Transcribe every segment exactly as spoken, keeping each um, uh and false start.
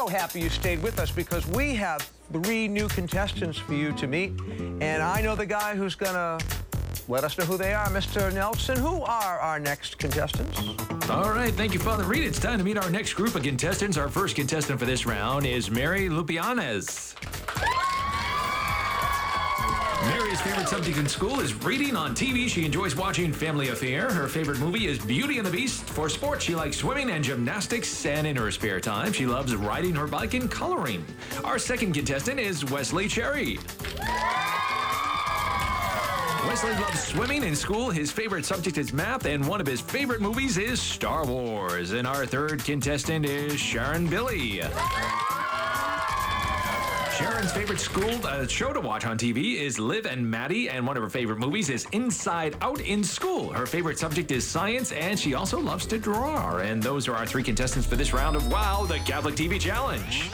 so happy you stayed with us because we have three new contestants for you to meet. And I know the guy who's going to let us know who they are. Mister Nelson, who are our next contestants? All right, thank you, Father Reed. It's time to meet our next group of contestants. Our first contestant for this round is Mary Lupianes. Mary's favorite subject in school is reading. On T V, she enjoys watching Family Affair. Her favorite movie is Beauty and the Beast. For sports, she likes swimming and gymnastics. And in her spare time, she loves riding her bike and coloring. Our second contestant is Wesley Cherry. Wesley loves swimming. In school, his favorite subject is math, and one of his favorite movies is Star Wars. And our third contestant is Sharon Billy. Sharon's favorite school uh, show to watch on T V is Liv and Maddie, and one of her favorite movies is Inside Out in School. Her favorite subject is science, and she also loves to draw. And those are our three contestants for this round of WOW, the Catholic T V Challenge.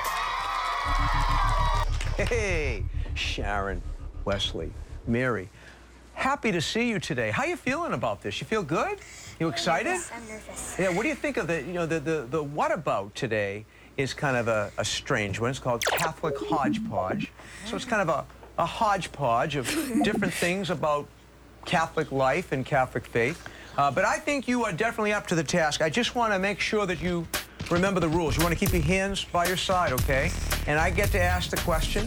Hey, Sharon, Wesley, Mary, happy to see you today. How you feeling about this? You feel good? You excited? I'm nervous. I'm nervous. Yeah, what do you think of the, you know, the, the, the what about today is kind of a, a strange one. It's called Catholic Hodgepodge. So it's kind of a, a hodgepodge of different things about Catholic life and Catholic faith. Uh, but I think you are definitely up to the task. I just want to make sure that you remember the rules. You want to keep your hands by your side, okay? And I get to ask the question.